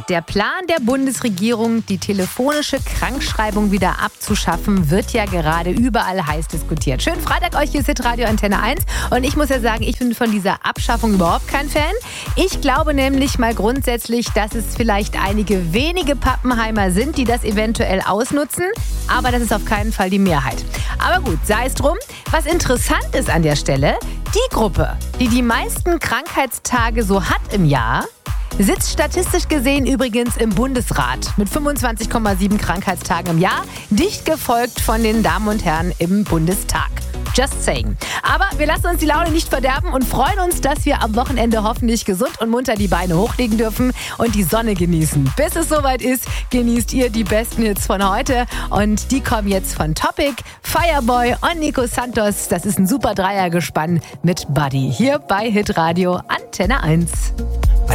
der Plan der Bundesregierung, die telefonische Krankschreibung wieder abzuschaffen, wird ja gerade überall heiß diskutiert. Schönen Freitag euch, hier ist Hitradio Antenne 1. Und ich muss ja sagen, ich bin von dieser Abschaffung überhaupt kein Fan. Ich glaube nämlich mal grundsätzlich, dass es vielleicht einige wenige Pappenheimer sind, die das eventuell ausnutzen. Aber das ist auf keinen Fall die Mehrheit. Aber gut, sei es drum. Was interessant ist an der Stelle, die Gruppe, die die meisten Krankheitstage so hat im Jahr, sitzt statistisch gesehen übrigens im Bundesrat mit 25,7 Krankheitstagen im Jahr, dicht gefolgt von den Damen und Herren im Bundestag. Just saying. Aber wir lassen uns die Laune nicht verderben und freuen uns, dass wir am Wochenende hoffentlich gesund und munter die Beine hochlegen dürfen und die Sonne genießen. Bis es soweit ist, genießt ihr die besten Hits von heute. Und die kommen jetzt von Topic, Fireboy und Nico Santos. Das ist ein super Dreiergespann mit Buddy hier bei Hitradio Antenne 1.